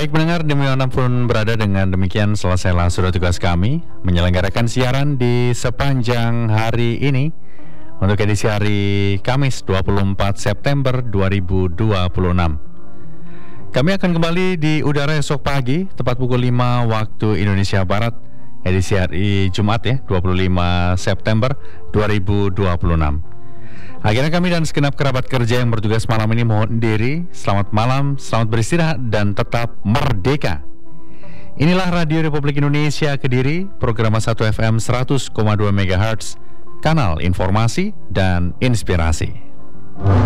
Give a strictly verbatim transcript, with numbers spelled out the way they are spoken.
Baik pendengar, dimanapun berada, dengan demikian selesailah sudah tugas kami menyelenggarakan siaran di sepanjang hari ini untuk edisi hari Kamis dua puluh empat September dua ribu dua puluh enam. Kami akan kembali di udara esok pagi tepat pukul lima waktu Indonesia Barat, edisi hari Jumat ya dua puluh lima September dua ribu dua puluh enam. Akhirnya kami dan segenap kerabat kerja yang bertugas malam ini mohon diri. Selamat malam, selamat beristirahat, dan tetap merdeka. Inilah Radio Republik Indonesia Kediri, program satu F M seratus koma dua megahertz, kanal informasi dan inspirasi.